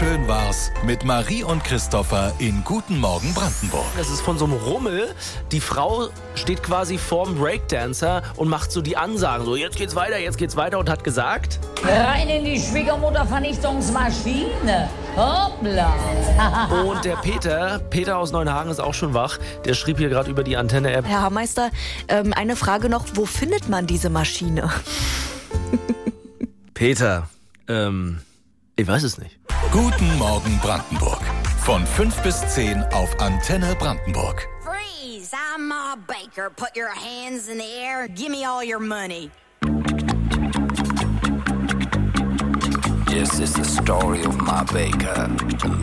schön war's mit Marie und Christopher in Guten Morgen Brandenburg. Das ist von so einem Rummel. Die Frau steht quasi vorm Breakdancer und macht so die Ansagen. So, jetzt geht's weiter und hat gesagt... Rein in die Schwiegermuttervernichtungsmaschine. Hoppla. Und der Peter aus Neuenhagen ist auch schon wach. Der schrieb hier gerade über die Antenne-App. Herr Hammeister, eine Frage noch. Wo findet man diese Maschine? Peter, ich weiß es nicht. Guten Morgen Brandenburg. Von 5 bis 10 auf Antenne Brandenburg. Freeze! I'm Ma Baker. Put your hands in the air. Give me all your money. This is the story of Ma Baker, the